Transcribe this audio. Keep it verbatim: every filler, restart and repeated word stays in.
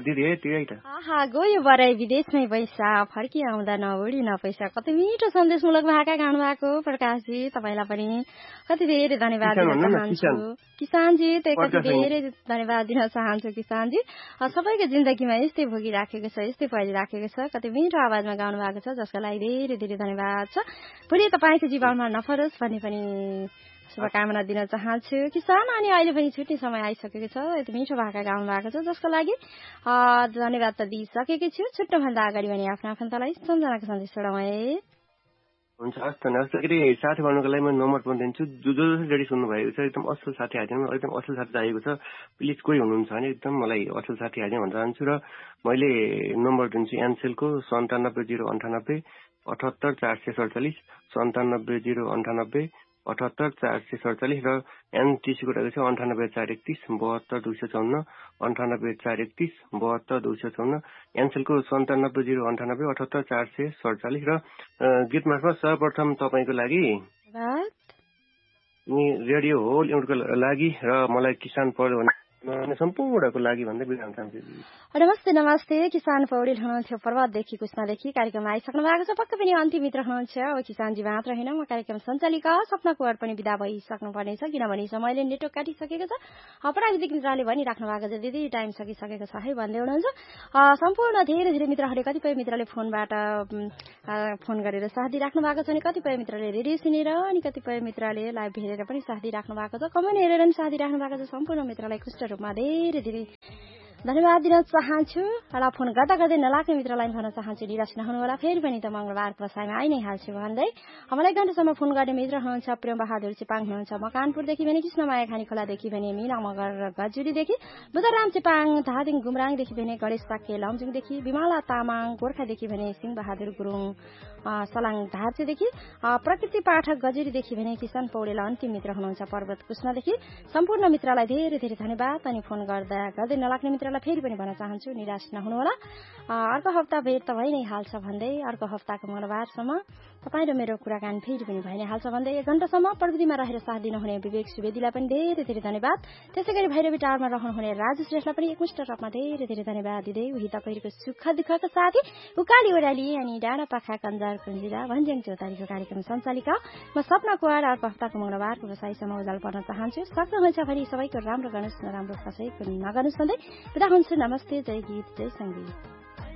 दिदी है त्यही त आहा गयो बराई विदेशमै पैसा फर्की आउँदा नउडी न पैसा कति मिठो सन्देशमूलक भाका गाउनु भएको प्रकाशजी तपाईँलाई पनि कति धेरै धन्यवाद दिन चाहन्छु किसानजी त्यही कति धेरै धन्यवाद दिन चाहन्छु किसानजी सबैको जिन्दगीमा यस्तै भोगिराखेको छ यस्तै परिराखेको छ कति मिठो आवाजमा गाउनु भएको छ जसको लागि धेरै धेरै धन्यवाद छ भोलि तपाईँको जीवनमा नफरोस् भन्ने पनि शुभकामना दिन चाहन्छु किसान अनि अहिले पनि छुट्ने समय आइसकेको छ यति मिठो भाका गाउनु भएको छ जसको लागि धन्यवाद त दिइसकेको छु छुट्नुभन्दा अगाडि भने आफ्नो आफन्तलाई सम्झनाको सन्देश छोडाउँ है हुन्छ हस् धन्यवाद फेरि साथी भन्नुको लागि म नम्बर पनि दिन्छु जो जो रेडी सुन्नु भएको छ एकदम असल साथी हालिदिनु एकदम असल साथी चाहिएको छ प्लिज कोही हुनुहुन्छ भने एकदम मलाई असल साथी हालिदिनु भन्न चाहन्छु र मैले नम्बर दिन्छु एनसेलको सन्तानब्बे जिरो अन्ठानब्बे अठहत्तर चार सय सडचालिस सन्तानब्बे जिरो अन्ठानब्बे अठहत्तर चार सय सडचालिस र एनटिसीको रहेको छ अन्ठानब्बे चार एकतिस बहत्तर दुई सय चौन्न अन्ठानब्बे चार एकतिस बहत्तर दुई सय चौन्न एनसेलको सन्तानब्बे जिरो अन्ठानब्बे अठहत्तर चार सय सडचालिस र गीत मार्फत सर्वप्रथम तपाईँको लागि अनि रेडियो होल एउटको लागि र मलाई किसान पढ्यो भने सम्पूर्णको लागि भन्दै बिदा हुन चाहन्छु नमस्ते नमस्ते किसान पौडेल हुनुहुन्थ्यो पर्वतदेखि कुष्मादेखि कार्यक्रममा आइसक्नु भएको छ पक्कै पनि अन्तिम मित्र हुनुहुन्छ अब किसानजी मात्र होइन म कार्यक्रम सञ्चालिका सपना कुवर पनि विदा भइसक्नु पर्नेछ किनभने समयले नेटवर्क काटिसकेको छ प्राविधिक मित्रले भनिराख्नु भएको छ दिदी टाइम सकिसकेको छ है भन्दै हुनुहुन्छ सम्पूर्ण धेरै धेरै मित्रहरूले कतिपय मित्रले फोनबाट फोन गरेर साथ दिइराख्नु भएको छ अनि कतिपय मित्रले रेडियो सुनेर अनि कतिपय मित्रले लाइभ हेरेर पनि साथ दिइराख्नु भएको छ कमेन्ट हेरेर पनि साथ दिइराख्नु भएको छ सम्पूर्ण मित्रलाई खुष्ट रूपमा धेरै धेरै धन्यवाद दिन चाहन्छु र फोन गर्दा गर्दै नलाग्ने मित्रलाई भन्न चाहन्छु निराश नहुनुहोला फेरि पनि त मङ्गलबारको बसाइमा आइ नै हाल्छु भन्दै हामीलाई घन्टासम्म फोन गर्ने मित्र हुनुहुन्छ प्रेम बहादुर चेपाङ हुनुहुन्छ मकानपुरदेखि भने कृष्णमाया खानी खोलादेखि भने मिला मगर र गजुरीदेखि बुधराम चेपाङ धादिङ गुमराङदेखि भने गणेश पाके लमजुङदेखि विमला तामाङ गोर्खादेखि भने सिंह बहादुर गुरुङ सलाङ धार्चेदेखि प्रकृति पाठक गजुरीदेखि भने किसान पौडेल अन्तिम मित्र हुनुहुन्छ पर्वत कुष्णदेखि सम्पूर्ण मित्रलाई धेरै धेरै धन्यवाद अनि फोन गर्दा गर्दै नलाग्ने मित्रलाई फेरि पनि भन्न चाहन्छु निराश नहुनुहोला अर्को हप्ता भेट त भइ नै हाल्छ भन्दै अर्को हप्ताको मंगलबारसम्म तपाईँ र मेरो कुराकानी फेरि पनि भइ नै हाल्छ भन्दै एक घण्टासम्म प्रविधिमा रहेर साथ दिनुहुने विवेक सुवेदीलाई पनि धेरै धेरै धन्यवाद त्यसै गरी भैरवी टावरमा रहनुहुने राजु श्रेष्ठलाई पनि एकमुष्ट रूपमा धेरै धेरै धन्यवाद दिँदै उही तपाईँको सुख दुःखका साथी उकाली ओराली अनि डाँडा पाखा कन्जार कुञ्जिरा भन्ज्याङ चौतारीको कार्यक्रम सञ्चालिका म सपना कुवार अर्को हप्ताको मंगलबारको बसाइसम्म उजाल पर्न चाहन्छु सक्नुहुन्छ भने सबैको राम्रो गर्नुहोस् नराम्रो कसैको नगर्नुहोस् भन्दै बिदा हुन्छु नमस्ते जय गीत जय सङ्गीत